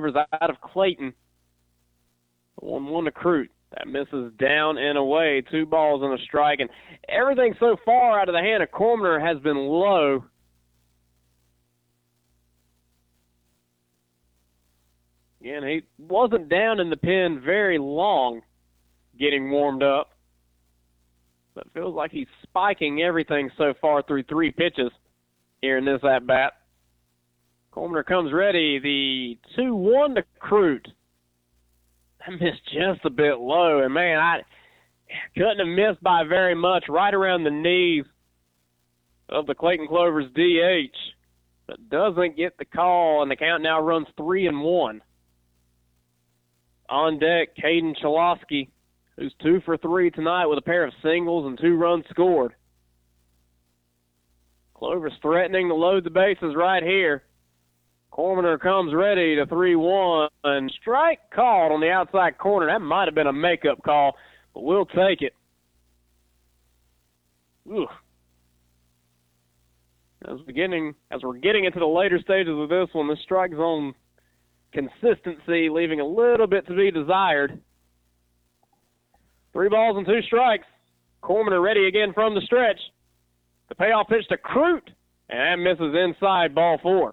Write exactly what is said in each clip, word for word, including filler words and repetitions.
Clovers out of Clayton. one one to Crute. That misses down and away. Two balls and a strike. And everything so far out of the hand of Corminer has been low. Again, he wasn't down in the pen very long getting warmed up. But it feels like he's spiking everything so far through three pitches here in this at-bat. Corminer comes ready. The two one to Crute. I missed just a bit low, and man, I couldn't have missed by very much, right around the knees of the Clayton Clovers D H, but doesn't get the call, and the count now runs three and one. On deck, Caden Chalosky, who's two for three tonight with a pair of singles and two runs scored. Clovers threatening to load the bases right here. Corminer comes ready to three one. Strike called on the outside corner. That might have been a makeup call, but we'll take it. Ugh. As, beginning, as we're getting into the later stages of this one, the strike zone consistency leaving a little bit to be desired. Three balls and two strikes. Corminer ready again from the stretch. The payoff pitch to Crute, and that misses inside, ball four.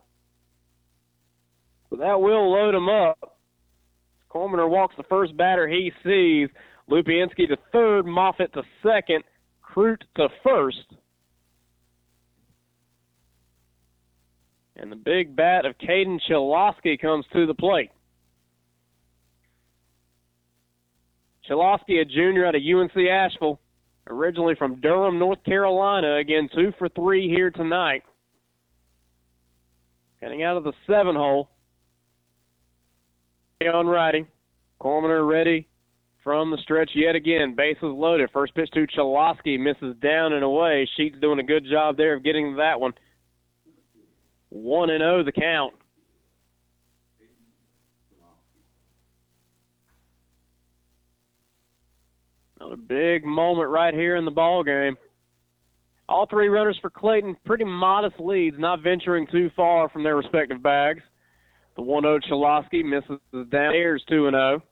So that will load him up. Corminer walks the first batter he sees. Lupienski to third, Moffitt to second, Crute to first. And the big bat of Caden Chalosky comes to the plate. Chalosky, a junior out of U N C Asheville, originally from Durham, North Carolina. Again, two for three here tonight. Getting out of the seven hole. On righty. Corminer ready from the stretch yet again. Bases loaded. First pitch to Chalosky, misses down and away. Sheets doing a good job there of getting that one. one and oh the count. Another big moment right here in the ball game. All three runners for Clayton, pretty modest leads, not venturing too far from their respective bags. The one oh Chalosky misses down. Ayers two and oh.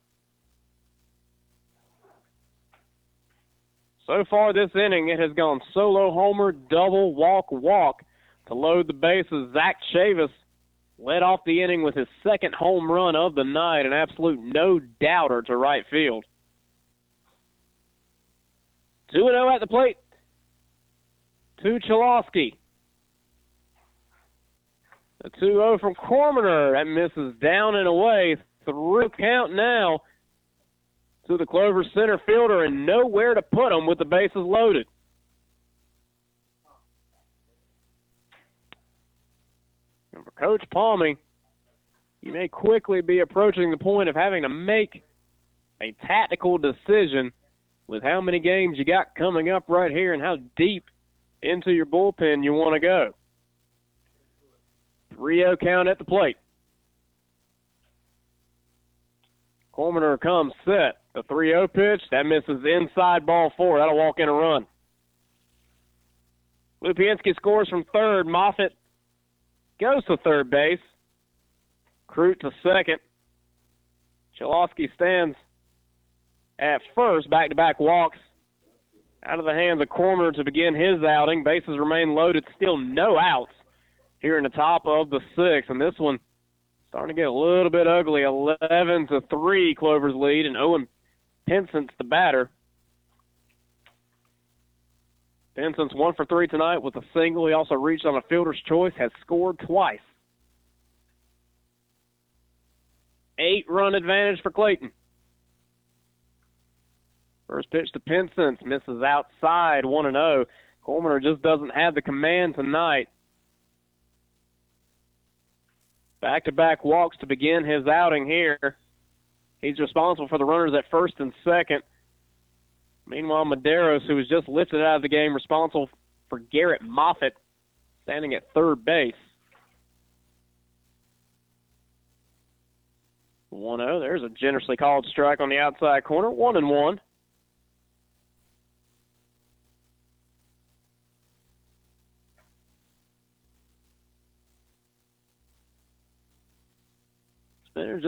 So far this inning, it has gone solo homer, double, walk, walk to load the bases. Zach Chavis led off the inning with his second home run of the night, an absolute no-doubter to right field. two and oh at the plate to Chalosky. The two oh from Corminer. That misses down and away. Through count now to the Clover center fielder, and nowhere to put him with the bases loaded. And for Coach Palmy, you may quickly be approaching the point of having to make a tactical decision with how many games you got coming up right here and how deep into your bullpen you want to go. three oh count at the plate. Corminer comes set. The three oh pitch, that misses inside, ball four. That'll walk in a run. Lupienski scores from third. Moffitt goes to third base. Crute to second. Chalosky stands at first. Back-to-back walks out of the hands of Corminer to begin his outing. Bases remain loaded. Still no outs here in the top of the sixth, and this one starting to get a little bit ugly. eleven to three, Clover's lead, and Owen Pinsent's the batter. Pinsent's one for three tonight with a single. He also reached on a fielder's choice, has scored twice. Eight-run advantage for Clayton. First pitch to Pinsent, misses outside, one and oh. Corminer just doesn't have the command tonight. Back-to-back walks to begin his outing here. He's responsible for the runners at first and second. Meanwhile, Medeiros, who was just lifted out of the game, responsible for Garrett Moffitt, standing at third base. one oh, there's a generously called strike on the outside corner, one and one.